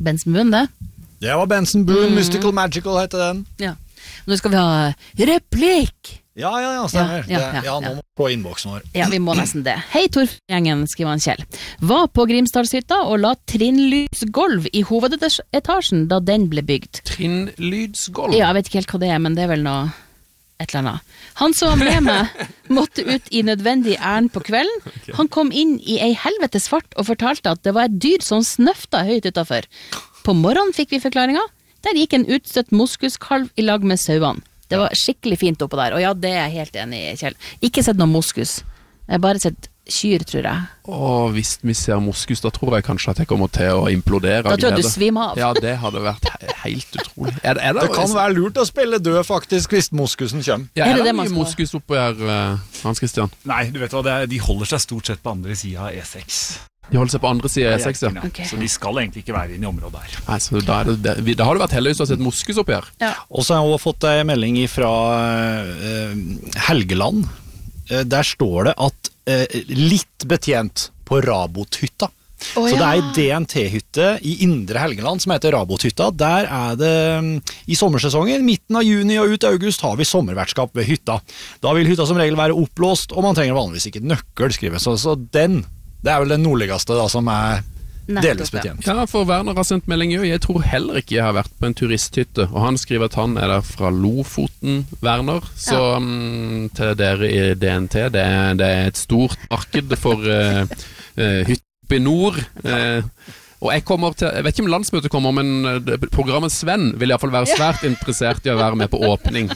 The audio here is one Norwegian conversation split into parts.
Benson Boone, det. Det var Benson Boone, Mystical Magical heter den. Ja. Nå skal vi ha replikk. Ja, stemmer. Ja, nå må vi på innboksen vår. Ja, vi må nesten det. Hei Torfgjengen, skriver han Kjell. Var på Grimsdalshytta og la trinnlydsgolv i hovedetasjen da den ble bygd. Trinnlydsgolv? Ja, jeg vet ikke helt hva det men det vel noe et eller annet. Han som var med meg måtte ut i nødvendig ærend på kvelden. Okay. Han kom inn i ei helvetes fart og fortalte at det var et dyr som snøfta høyt utenfor. På morgenen fikk vi forklaringa. Der gikk en utstøtt moskuskalv i lag med sauene. Det var skikkelig fint oppå der, og ja, det er jeg helt enig i, Kjell. Ikke sett noen moskus. Jeg har bare sett kyr, tror jeg. Hvis vi ser moskus, da tror jeg kanskje at jeg kommer til å implodere. Da tror jeg du svimer av. Ja, det hadde vært helt utrolig. Det kan være lurt å spille død faktisk, hvis moskusen kommer. Ja, er det mye moskus oppå her, Hans Christian? Nei, du vet hva, de holder seg stort sett på andre siden av E6. De holder seg på andre siden av E6, ja. Okay. Så de skal egentlig ikke være inne i området her. Nei, så da har det vært heldig hvis du har sett moskus oppi her. Ja. Og så har jeg også fått en melding fra Helgeland. Der står det at litt betjent på Rabothytta. Så det er en DNT-hytte i Indre Helgeland som heter Rabothytta. Der er det i sommersesongen, midten av juni og ut august, har vi sommervertskap ved hytta. Da vil hytta som regel være opplåst, og man trenger vanligvis ikke nøkkel, skriver. Så det er vel den nordligste da, som er delvis betjent. Ja, for Werner har sendt melding. Jeg tror heller ikke jeg har vært på en turisthytte, og han skriver at han er der fra Lofoten, Werner. Så til dere i DNT, det er et stort marked for hytte i nord. Og jeg vet ikke om landsmøtet kommer, men programmet Sven vil i hvert fall være svært interessert i å være med på åpning.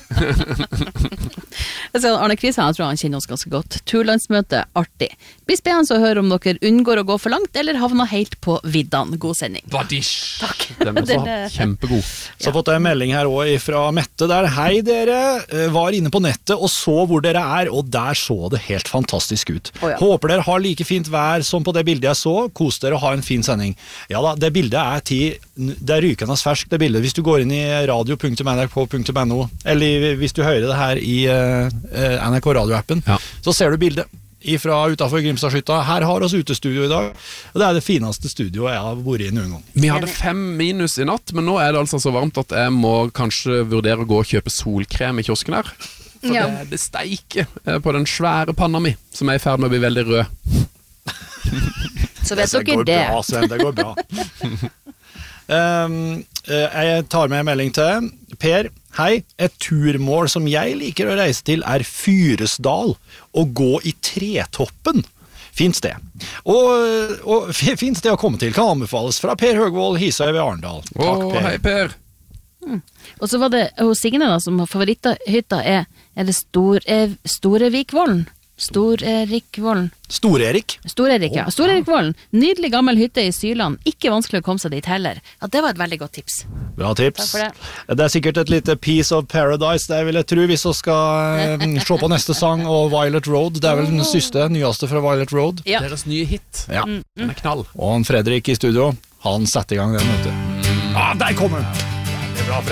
Arne Kristian, jeg tror han kjenner oss ganske godt. Turlandsmøte, artig. Blir spennende å høre om dere unngår å gå for langt, eller havner helt på viddan. God sending. Badisj! Takk. Den er kjempegod. Så har jeg fått en melding her også fra Mette der. Hei dere, var inne på nettet og så hvor dere er, og der så det helt fantastisk ut. Håper dere har like fint vær som på det bildet jeg så. Kos dere og ha en fin sending. Ja da, det bildet det er rykende ferskt, det bildet. Hvis du går inn i radio.nrk.no, eller hvis du hører det her i NRK radioappen, så ser du bildet utenfor Grimstadhytta. Her har oss utestudio i dag, og det er det fineste studioet jeg har vært i noen gang. Vi hadde 5 minus i natt, men nå er det altså så varmt at jeg må kanskje vurdere å gå og kjøpe solkrem i kiosken her. For det steiker på den svære panna mi, som er i ferd med å bli veldig rød. Så vet dere det. Bra, Sven, det går bra. Jeg tar med en melding til Per. Hei, et turmål som jeg liker å reise til er Fyresdal og gå i Tretoppen. Fint sted. Og fint sted å komme til kan anbefales fra Per Høgvold, Hisøy ved Arendal. Takk, Per. Hei, Per. Og så var det hos Signe da, som favoritthytta er det Storevikvollen? Storerikvollen. Storerik, ja. Storerikvollen. Nydelig gammel hytte i Syland. Ikke vanskelig å komme seg dit heller. Ja, det var et veldig godt tips. Bra tips. Takk for det. Det er sikkert et lite piece of paradise, det vil jeg tro, hvis vi skal se på neste sang, og Violet Road. Det er vel den nyeste fra Violet Road. Ja. Deres nye hit. Ja. Den er knall. Og Fredrik i studio, han setter i gang den, vet du. Der kommer den!